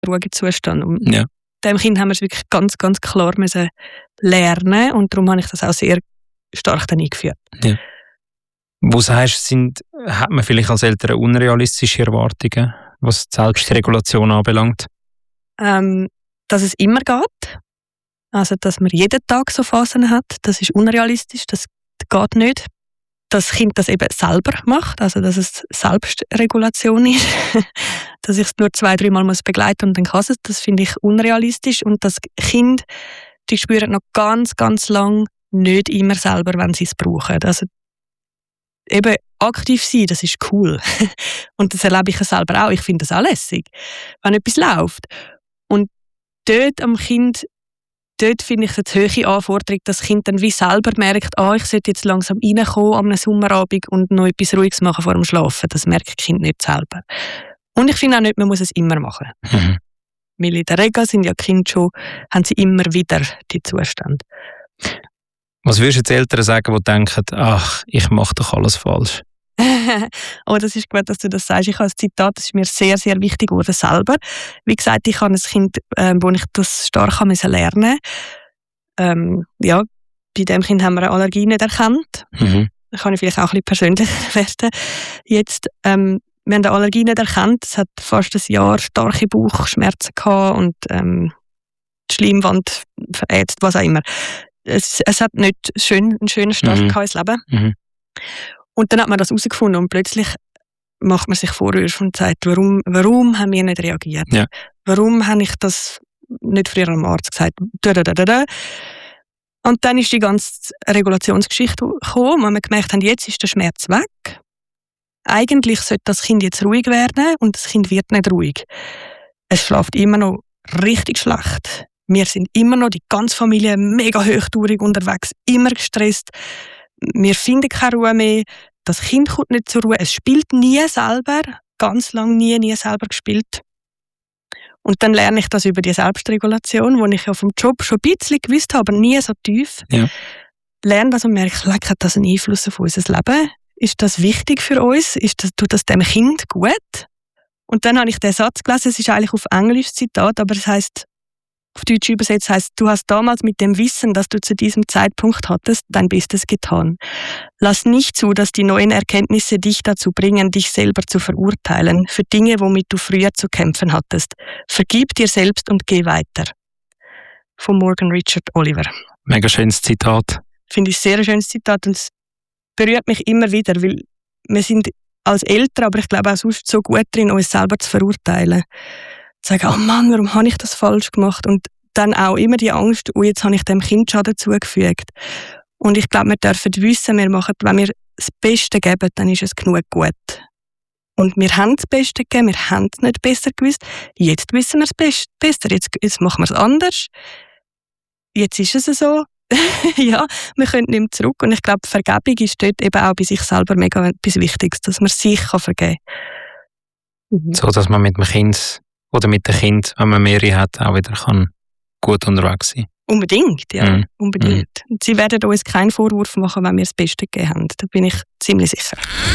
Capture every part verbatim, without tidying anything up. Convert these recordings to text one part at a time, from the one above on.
ruhigen Zustand. Und ja. dem Kind haben wir es wirklich ganz, ganz klar müssen lernen und darum habe ich das auch sehr stark dann eingeführt. Ja. Wo sagst du, sind, hat man vielleicht als Eltern unrealistische Erwartungen, was die Selbstregulation anbelangt? Ähm, dass es immer geht. Also, dass man jeden Tag so Phasen hat, das ist unrealistisch, das geht nicht. Dass das Kind das eben selber macht, also dass es Selbstregulation ist. Dass ich es nur zwei, dreimal muss begleiten und dann kann es, das finde ich unrealistisch. Und das Kind, die spüren noch ganz, ganz lang nicht immer selber, wenn sie es brauchen. Also eben aktiv sein, das ist cool. Und das erlebe ich ja selber auch. Ich finde das auch lässig, wenn etwas läuft. Und dort am Kind, dort finde ich die hohe Anforderung, dass das Kind dann wie selber merkt, ah, ich sollte jetzt langsam reinkommen an einem Sommerabend und noch etwas Ruhiges machen vor dem Schlafen. Das merkt das Kind nicht selber. Und ich finde auch nicht, man muss es immer machen. Mhm. Weil in der Regel sind ja Kinder schon, haben sie immer wieder die Zustände. Was würdest du jetzt Eltern sagen, die denken, ach, ich mache doch alles falsch? Oh, das ist gut, dass du das sagst. Ich habe ein Zitat, das ist mir sehr, sehr wichtig geworden selber. Wie gesagt, ich habe ein Kind, ähm, wo ich das stark lernen musste. Ähm, ja, bei dem Kind haben wir eine Allergie nicht erkannt. Mhm. Da kann ich vielleicht auch ein bisschen persönlicher werden. Jetzt, ähm, wir haben eine Allergie nicht erkannt. Es hat fast ein Jahr starke Bauchschmerzen gehabt und ähm, die Schleimwand verätzt, was auch immer. Es, es hat nicht schön, einen schönen Start mhm. ins Leben. Mhm. Und dann hat man das herausgefunden und plötzlich macht man sich Vorwürfe und sagt, warum, warum haben wir nicht reagiert? Ja. Warum habe ich das nicht früher am Arzt gesagt? Und dann ist die ganze Regulationsgeschichte gekommen, wo wir gemerkt haben, jetzt ist der Schmerz weg. Eigentlich sollte das Kind jetzt ruhig werden und das Kind wird nicht ruhig. Es schläft immer noch richtig schlecht. Wir sind immer noch, die ganze Familie, mega hochtourig unterwegs, immer gestresst. Wir finden keine Ruhe mehr. Das Kind kommt nicht zur Ruhe. Es spielt nie selber, ganz lange nie, nie selber gespielt. Und dann lerne ich das über die Selbstregulation, wo ich ja vom Job schon ein bisschen gewusst habe, aber nie so tief. Ja. Lerne das und merke, hat das einen Einfluss auf unser Leben? Ist das wichtig für uns? Ist das, tut das dem Kind gut? Und dann habe ich den Satz gelesen, es ist eigentlich auf Englisch Zitat, aber es heisst, auf Deutsch übersetzt heißt, du hast damals mit dem Wissen, das du zu diesem Zeitpunkt hattest, dein Bestes getan. Lass nicht zu, dass die neuen Erkenntnisse dich dazu bringen, dich selber zu verurteilen für Dinge, womit du früher zu kämpfen hattest. Vergib dir selbst und geh weiter. Von Morgan Richard Oliver. Mega schönes Zitat. Finde ich ein sehr schönes Zitat und es berührt mich immer wieder, weil wir sind als Eltern, aber ich glaube auch sonst so gut drin, uns selber zu verurteilen. Sagen, oh Mann, warum habe ich das falsch gemacht? Und dann auch immer die Angst, oh, jetzt habe ich dem Kind Schaden zugefügt. Und ich glaube, wir dürfen wissen, wir machen, wenn wir das Beste geben, dann ist es genug gut. Und wir haben das Beste gegeben, wir haben es nicht besser gewusst. Jetzt wissen wir es best- besser, jetzt, jetzt machen wir es anders. Jetzt ist es so. Ja, wir können nicht mehr zurück. Und ich glaube, Vergebung ist dort eben auch bei sich selber mega etwas Wichtiges, dass man sich kann vergeben kann. Mhm. So, dass man mit dem Kind oder mit dem Kind, wenn man mehrere hat, auch wieder kann gut unterwegs sein. Unbedingt, ja. Mm. Unbedingt. Mm. Sie werden uns keinen Vorwurf machen, wenn wir das Beste gegeben haben. Da bin ich ziemlich sicher.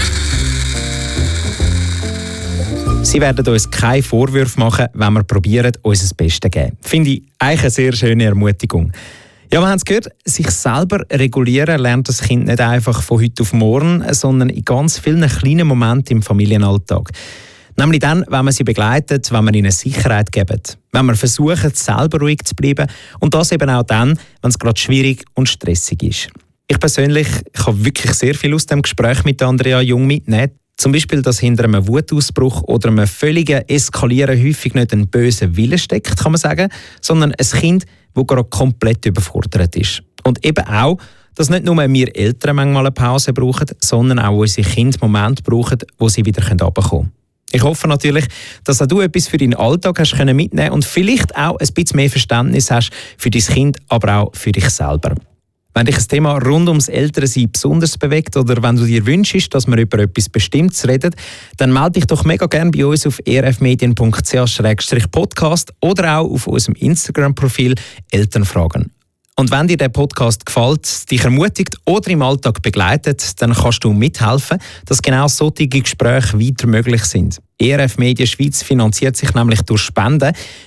Sie werden uns keinen Vorwurf machen, wenn wir probieren, uns das Beste zu geben. Finde ich eigentlich eine sehr schöne Ermutigung. Ja, wir haben es gehört, sich selber regulieren lernt das Kind nicht einfach von heute auf morgen, sondern in ganz vielen kleinen Momenten im Familienalltag. Nämlich dann, wenn man sie begleitet, wenn man ihnen Sicherheit gibt, wenn man versucht, selber ruhig zu bleiben und das eben auch dann, wenn es gerade schwierig und stressig ist. Ich persönlich ich habe wirklich sehr viel aus dem Gespräch mit Andrea Jung mitnehmen. Zum Beispiel, dass hinter einem Wutausbruch oder einem völligen Eskalieren häufig nicht ein böser Wille steckt, kann man sagen, sondern ein Kind, das gerade komplett überfordert ist. Und eben auch, dass nicht nur wir Eltern manchmal eine Pause brauchen, sondern auch unsere Kinder Momente brauchen, wo sie wieder runterkommen können. Ich hoffe natürlich, dass auch du etwas für deinen Alltag hast mitnehmen können und vielleicht auch ein bisschen mehr Verständnis hast für dein Kind, aber auch für dich selber. Wenn dich ein Thema rund ums Elternsein besonders bewegt oder wenn du dir wünschst, dass wir über etwas Bestimmtes reden, dann melde dich doch mega gerne bei uns auf e r f medien punkt c h slash podcast oder auch auf unserem Instagram-Profil Elternfragen. Und wenn dir der Podcast gefällt, dich ermutigt oder im Alltag begleitet, dann kannst du mithelfen, dass genau solche Gespräche weiter möglich sind. E R F Media Schweiz finanziert sich nämlich durch Spenden.